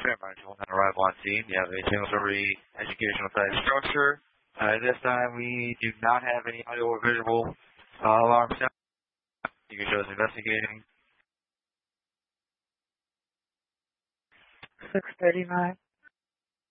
Paramount on arrival on scene. You have a single-story educational type structure. At this time, we do not have any audio or visual alarm sound. You can show us investigating. 6:39.